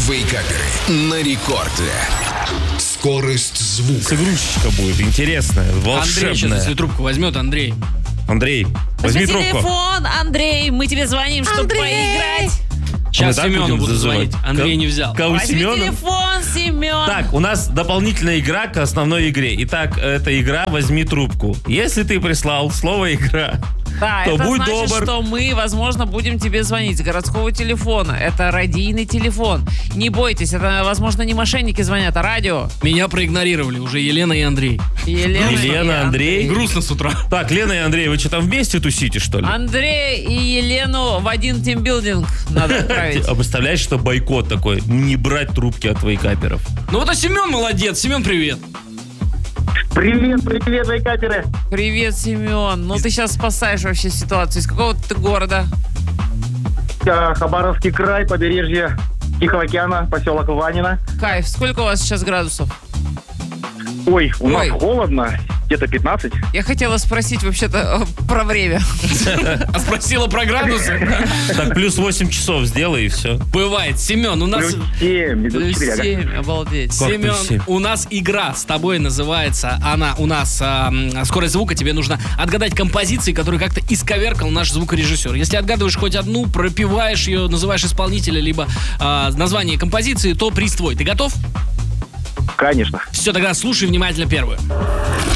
Вейкаперы на рекорде. Скорость звука. Игрушечка будет интересная, волшебная. Андрей сейчас, если трубку возьмет, Андрей, возьми трубку. Телефон, Андрей, мы тебе звоним, чтобы поиграть. сейчас так Семену будем буду зазывать? звонить. Андрей не взял. Кого, Возьми Семена? телефон, Семен. Так, у нас дополнительная игра к основной игре. Итак, эта игра «Возьми трубку». Если ты прислал слово «игра», Да, то это будь значит, добр. что мы, возможно, будем тебе звонить с городского телефона. Это радийный телефон. Не бойтесь, это, возможно, не мошенники звонят, а радио. Меня проигнорировали уже Елена и Андрей. Елена, и Андрей. Грустно с утра. Так, Лена и Андрей, вы что, там вместе тусите, что ли? Андрей и Елену в один тимбилдинг надо отправить. А представляешь, что бойкот такой? Не брать трубки от вейкаперов. Ну вот, а Семен молодец. Семен, привет. Привет, вейкаперы. Привет, Семен. Ну ты сейчас спасаешь вообще ситуацию. Из какого ты города? Хабаровский край, побережье Тихого океана, поселок Ванино. Кайф. Сколько у вас сейчас градусов? Ой, у нас Ой. холодно, где-то 15. Я хотела спросить вообще-то про время. А спросила про градусы? Так, плюс 8 часов сделай и все. Бывает. Семен, у нас... Плюс 7, Плюс 24, ага. 7, обалдеть. Как плюс 7? Семен, у нас игра с тобой называется, она у нас скорость звука, тебе нужно отгадать композиции, которые как-то исковеркал наш звукорежиссер. Если отгадываешь хоть одну, пропеваешь ее, называешь исполнителя, либо название композиции, то приз твой. Ты готов? Конечно. Все, тогда слушай внимательно первую.